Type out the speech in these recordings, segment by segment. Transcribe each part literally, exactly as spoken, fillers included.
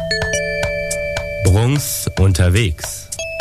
Brunks unterwegs.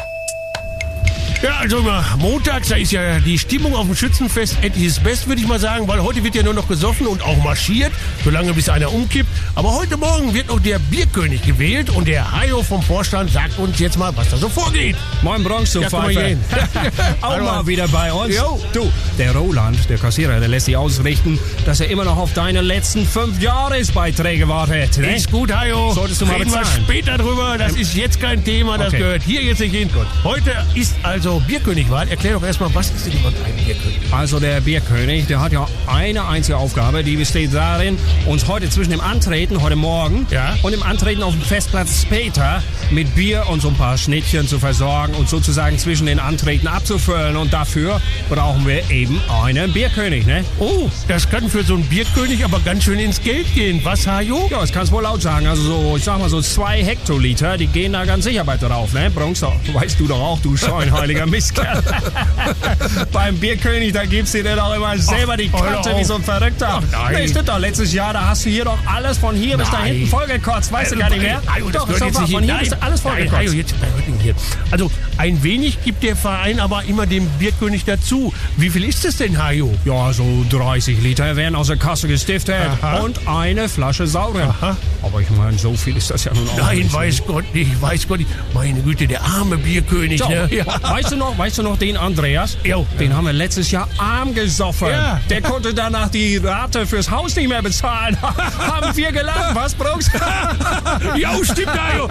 Ja, also immer montags, da ist ja die Stimmung auf dem Schützenfest etliches Best, würde ich mal sagen, weil heute wird ja nur noch gesoffen und auch marschiert, solange bis einer umkippt. Aber heute Morgen wird noch der Bierkönig gewählt und der Hajo vom Vorstand sagt uns jetzt mal, was da so vorgeht. Moin Bronx, du Ja, komm mal Pfeife. hier hin. Auch Hallo. mal wieder bei uns. Jo. Du, der Roland, der Kassierer, der lässt sich ausrichten, dass er immer noch auf deine letzten fünf Jahresbeiträge wartet. Ne? Ist gut, Hajo. Solltest du mal Reden wir bezahlen. später drüber, das ist jetzt kein Thema, das Okay. gehört hier jetzt nicht hin. Heute ist also Bierkönigwahl. Erklär doch erstmal, was ist denn überhaupt ein Bierkönig? Also der Bierkönig, der hat ja eine einzige Aufgabe, die besteht darin, uns heute zwischen dem Antreten, heute Morgen, Ja. und dem Antreten auf dem Festplatz später mit Bier und so ein paar Schnittchen zu versorgen und sozusagen zwischen den Antreten abzufüllen. Und dafür brauchen wir eben einen Bierkönig, ne? Oh, das kann für so einen Bierkönig aber ganz schön ins Geld gehen. Was, Hajo? Ja, das kannst du wohl laut sagen. Also so, ich sag mal so zwei Hektoliter, die gehen da ganz sicher bei drauf, ne? Bronx, weißt du doch auch, du scheinheiliger Mistkerl. Beim Bierkönig, da gibst du dir doch immer selber Ach, die hör Kante auf. wie so ein Verrückter. Ach, nein. Nee, stimmt doch, letztes Jahr, da hast du hier doch alles von hier bis da Nein. hinten vollgekotzt, weißt du gar nicht mehr? Hajo, das doch, gehört ist jetzt doch wahr, nicht von hin. hier bis da alles Nein, vollgekotzt. Hajo, jetzt bei Rücken hier. Also, ein wenig gibt der Verein aber immer dem Bierkönig dazu. Wie viel ist es denn, Hajo? Ja, so dreißig Liter werden aus der Kasse gestiftet Aha. und eine Flasche Sauren. Aha. Aber ich meine, so viel ist das ja nun auch Nein, nicht. weiß Gott nicht, weiß Gott nicht. Meine Güte, der arme Bierkönig, So, ne? Ja. weißt du noch, weißt du noch den Andreas? Jo. Den haben wir letztes Jahr arm gesoffen. Ja. Der konnte danach die Rate fürs Haus nicht mehr bezahlen. Haben wir gelacht, was, Brooks? Ja, stimmt, Hajo.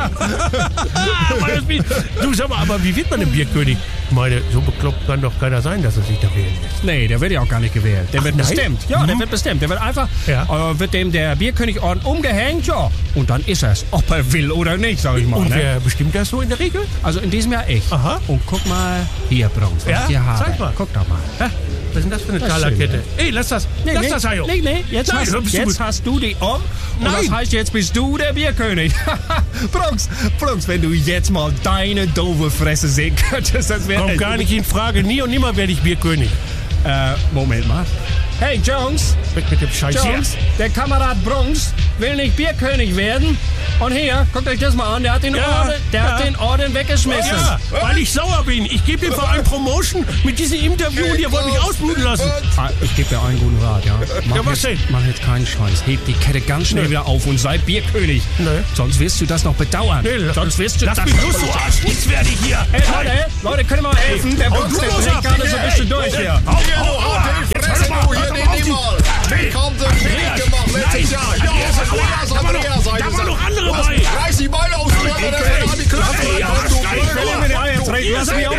Aber das Bier- du, sag mal, aber wie wird man ein Bierkönig? Ich meine, so bekloppt kann doch keiner sein, dass er sich da wählen lässt. Nee, der wird ja auch gar nicht gewählt. Der Ach, wird nein? bestimmt. Ja, der Mhm. wird bestimmt. Der wird einfach, Ja. äh, wird dem der Bierkönigorden umgehängt, ja. Und dann ist er's, ob er will oder nicht, sag ich mal. Und Ne? wer bestimmt das so in der Regel? Also in diesem Jahr ich. Aha. Und guck mal hier, Brooks, was Ja, ich hier habe. zeig mal. Guck doch mal. Hä? Was ist denn das für eine Das ist Talerkette? schön, Ey, lass das. Nee, lass nee, das, Hajo. nee, nee, jetzt, Nein, hast, hör, bist du jetzt gut. hast du die um. Und Nein. das heißt, jetzt bist du der Bierkönig. Brooks, Brooks, wenn du jetzt mal deine doofe Fresse sehen könntest, das wäre... Kommt gar nicht in Frage. Nie und nimmer werde ich Bierkönig. Äh, Moment mal. Hey, Jones, Weg mit dem Scheiß hier. Jones, der Kamerad Brooks will nicht Bierkönig werden. Und hier, guckt euch das mal an, der hat den, Ja, Orden, der ja. hat den Orden weggeschmissen. Ja, weil ich sauer bin. Ich gebe dem Verein Promotion mit diesem Interview und ihr wollt mich ausbluten lassen. Ah, ich gebe dir einen guten Rat, ja. Mach Ja, was jetzt, denn? Mach jetzt keinen Scheiß. Heb die Kette ganz schnell Nee. wieder auf und sei Bierkönig. Nee. Sonst wirst du das noch bedauern. Nee, lass- Sonst wirst du Lass das mich noch los, du bedauern. Arsch. Nichts werde ich hier. Hey, Leute, Leute, können wir mal helfen? Der hau Brooks, du der los dreht ab. gerade so ein bisschen durch hier. Hau, hau, hau. Jetzt hör doch mal. Hier, Hör den doch mal nimm auf. mal. Den kommt der König gemacht letztes Jahr. Ja, Andreas, da war noch- Andreas, da waren noch andere Was? bei. Reiß die Beine auseinander, der fällt an die Klappe. Ey, ja, Du Scheiße. Blöder. Mit Eier treten, lass mich Ihr